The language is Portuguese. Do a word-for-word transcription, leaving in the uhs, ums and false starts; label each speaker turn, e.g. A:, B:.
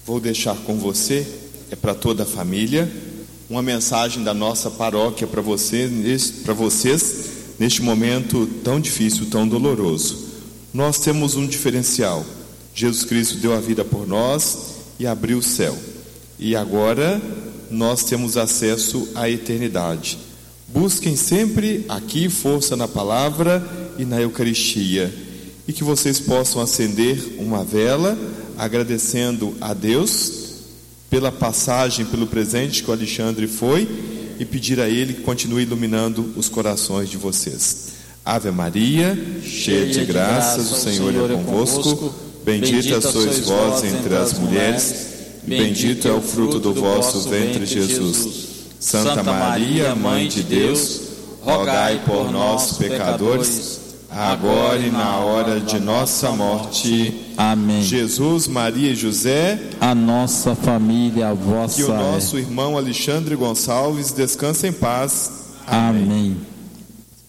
A: vou deixar com você, é para toda a família, uma mensagem da nossa paróquia para você, para vocês neste momento tão difícil, tão doloroso. Nós temos um diferencial. Jesus Cristo deu a vida por nós e abriu o céu. E agora nós temos acesso à eternidade. Busquem sempre aqui força na palavra e na Eucaristia. E que vocês possam acender uma vela, agradecendo a Deus pela passagem, pelo presente que o Alexandre foi, e pedir a Ele que continue iluminando os corações de vocês. Ave Maria, cheia de graças, o Senhor é convosco. Bendita sois vós entre as mulheres, bendito é o fruto do vosso ventre, Jesus. Santa Maria, Mãe de Deus, rogai por nós, pecadores, agora e na hora de nossa morte.
B: Amém.
A: Jesus, Maria e José,
B: a nossa família, a vossa
A: que o nosso irmão Alexandre Gonçalves descanse em paz.
B: Amém. Amém.